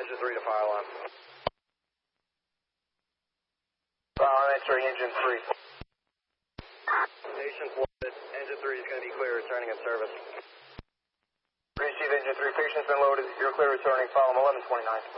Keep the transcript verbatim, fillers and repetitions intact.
engine three to fire alarm. Fire alarm X-ray engine three. Station flooded. Engine three is going to be clear, returning in service. Receive engine three. Patient's been loaded. You're clear returning. Follow eleven twenty-nine.